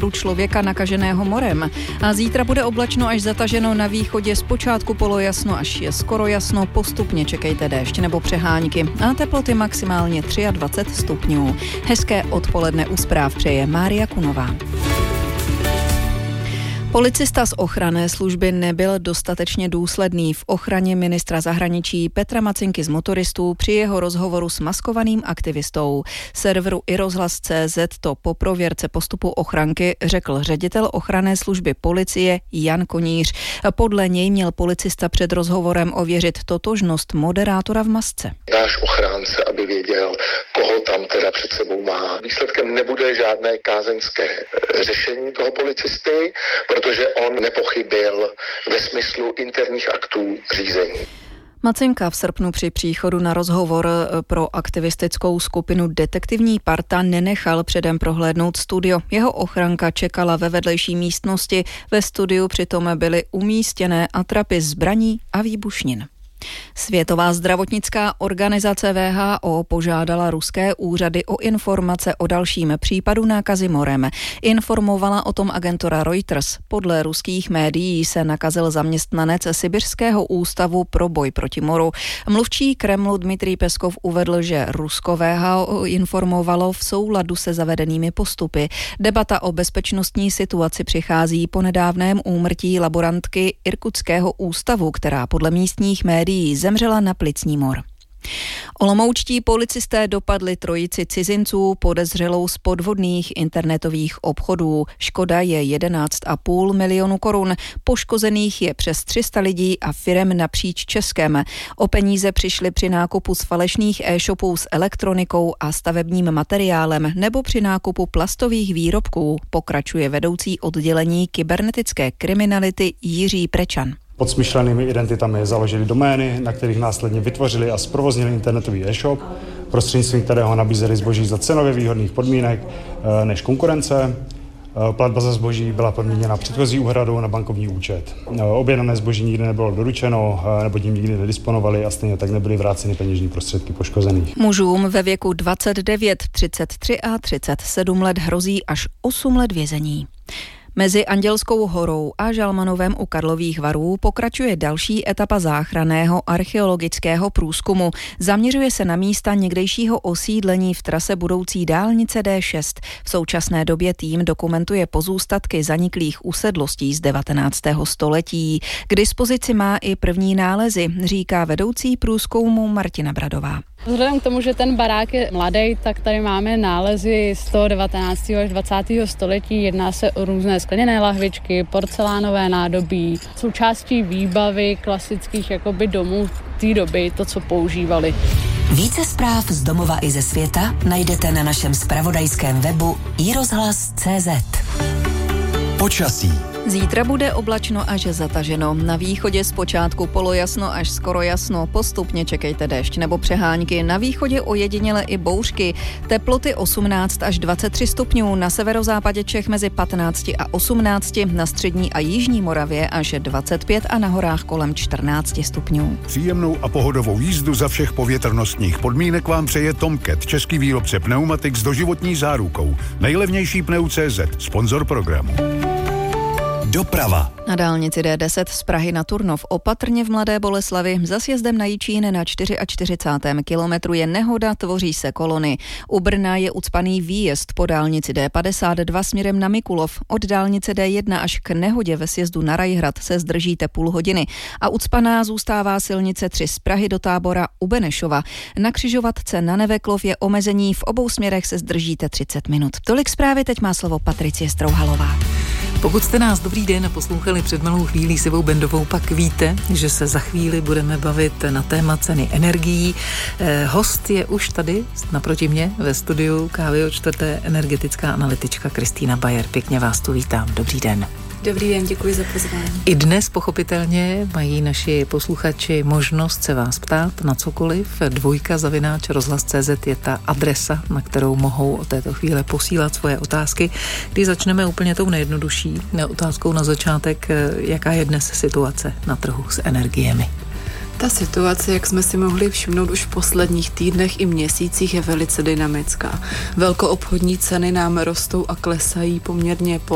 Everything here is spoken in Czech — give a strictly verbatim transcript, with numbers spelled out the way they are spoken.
případu člověka nakaženého morem. A zítra bude oblačno až zataženo, na východě zpočátku polojasno až je skoro jasno, postupně čekejte déšť nebo přehánky a teploty maximálně dvacet tři stupňů. Hezké odpoledne u zpráv přeje Mária Kunová. Policista z ochranné služby nebyl dostatečně důsledný v ochraně ministra zahraničí Petra Macinky z motoristů při jeho rozhovoru s maskovaným aktivistou. Serveru iRozhlas tečka cé zet to po prověrce postupu ochranky řekl ředitel ochranné služby policie Jan Koníř. Podle něj měl policista před rozhovorem ověřit totožnost moderátora v masce. Náš ochránce, aby věděl, koho tam teda před sebou má. Výsledkem nebude žádné kázeňské řešení toho policisty, protože on nepochybil ve smyslu interních aktů řízení. Macinka v srpnu při příchodu na rozhovor pro aktivistickou skupinu Detektivní parta nenechal předem prohlédnout studio. Jeho ochranka čekala ve vedlejší místnosti. Ve studiu přitom byly umístěné atrapy zbraní a výbušnin. Světová zdravotnická organizace W H O požádala ruské úřady o informace o dalším případu nákazy morem. Informovala o tom agentura Reuters. Podle ruských médií se nakazil zaměstnanec Sibiřského ústavu pro boj proti moru. Mluvčí Kremlu Dmitrij Peskov uvedl, že Rusko W H O informovalo v souladu se zavedenými postupy. Debata o bezpečnostní situaci přichází po nedávném úmrtí laborantky Irkutského ústavu, která podle místních médií zemřela na plicní mor. Olomoučtí policisté dopadli trojici cizinců podezřelou z podvodných internetových obchodů. Škoda je jedenáct a půl milionu korun. Poškozených je přes tři sta lidí a firem napříč Českem. O peníze přišli při nákupu z falešných e-shopů s elektronikou a stavebním materiálem nebo při nákupu plastových výrobků, pokračuje vedoucí oddělení kybernetické kriminality Jiří Prečan. Pod smyšlenými identitami založili domény, na kterých následně vytvořili a zprovoznili internetový e-shop, prostřednictvím kterého nabízeli zboží za cenově výhodných podmínek než konkurence. Platba za zboží byla podmíněna předchozí úhradou na bankovní účet. Objednané zboží nikdy nebylo doručeno, nebo tím nikdy nedisponovali a stejně tak nebyly vráceny peněžní prostředky poškozených. Mužům ve věku dvacet devět, třicet tři a třicet sedm let hrozí až osm let vězení. Mezi Andělskou horou a Žalmanovem u Karlových Varů pokračuje další etapa záchranného archeologického průzkumu. Zaměřuje se na místa někdejšího osídlení v trase budoucí dálnice D šest. V současné době tým dokumentuje pozůstatky zaniklých usedlostí z devatenáctého století. K dispozici má i první nálezy, říká vedoucí průzkumu Martina Bradová. Vzhledem k tomu, že ten barák je mladý, tak tady máme nálezy z toho devatenáctého až dvacátého století. Jedná se o různé skleněné lahvičky, porcelánové nádobí, součástí výbavy klasických jakoby domů té doby, to, co používali. Více zpráv z domova i ze světa najdete na našem zpravodajském webu i rozhlas tečka cé zet. Počasí. Zítra bude oblačno až zataženo. Na východě zpočátku polojasno až skoro jasno, postupně čekejte déšť nebo přehánky. Na východě ojediněle i bouřky. Teploty osmnáct až dvacet tři stupňů, na severozápadě Čech mezi patnáct a osmnáct, na střední a jižní Moravě až dvacet pět a na horách kolem čtrnáct stupňů. Příjemnou a pohodovou jízdu za všech povětrnostních podmínek vám přeje Tomcat, český výrobce pneumatik s doživotní zárukou. Nejlevnější pneu tečka cé zet, sponzor programu. Doprava. Na dálnici D deset z Prahy na Turnov opatrně v Mladé Boleslavi za sjezdem na Jičín na čtyřicátém čtvrtém kilometru je nehoda, tvoří se kolony. U Brna je ucpaný výjezd po dálnici D padesát dva směrem na Mikulov. Od dálnice D jedna až k nehodě ve sjezdu na Rajhrad se zdržíte půl hodiny a ucpaná zůstává silnice tři z Prahy do Tábora u Benešova. Na křižovatce na Neveklov je omezení, v obou směrech se zdržíte třicet minut. Tolik zprávy, teď má slovo Patricie Strouhalová. Pokud jste nás dobrý den poslouchali před malou chvílí s Ivou Bendovou, pak víte, že se za chvíli budeme bavit na téma ceny energií. Eh, host je už tady naproti mě ve studiu Kávy o čtvrté energetická analytička Kristýna Bayer. Pěkně vás tu vítám. Dobrý den. Dobrý den, děkuji za pozvání. I dnes pochopitelně mají naši posluchači možnost se vás ptát na cokoliv. Dvojka zavináč rozhlas tečka cé zet je ta adresa, na kterou mohou od této chvíle posílat svoje otázky. Když začneme úplně tou nejjednodušší otázkou na začátek, jaká je dnes situace na trhu s energiemi? Ta situace, jak jsme si mohli všimnout už v posledních týdnech i měsících, je velice dynamická. Velkoobchodní ceny nám rostou a klesají poměrně po